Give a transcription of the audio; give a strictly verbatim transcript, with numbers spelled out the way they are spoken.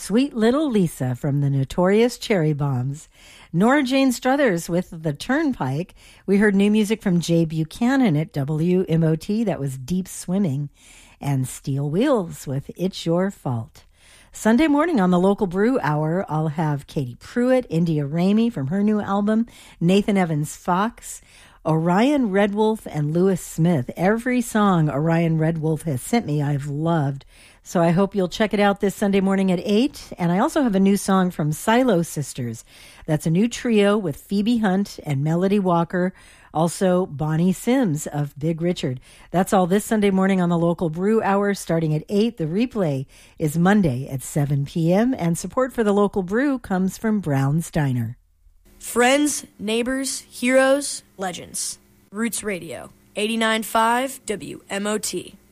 Sweet Little Lisa from the Notorious Cherry Bombs. Nora Jane Struthers with The Turnpike. We heard new music from Jay Buchanan at W M O T. That was Deep Swimming. And Steel Wheels with It's Your Fault. Sunday morning on the Local Brew Hour, I'll have Katie Pruitt, India Ramey from her new album, Nathan Evans Fox, Orion Red Wolf, and Lewis Smith. Every song Orion Red Wolf has sent me, I've loved. So I hope you'll check it out this Sunday morning at eight. And I also have a new song from Silo Sisters. That's a new trio with Phoebe Hunt and Melody Walker. Also, Bonnie Sims of Big Richard. That's all this Sunday morning on the Local Brew Hour starting at eight. The replay is Monday at seven p.m. And support for the Local Brew comes from Brown's Diner. Friends, neighbors, heroes, legends. Roots Radio, eighty-nine point five W M O T.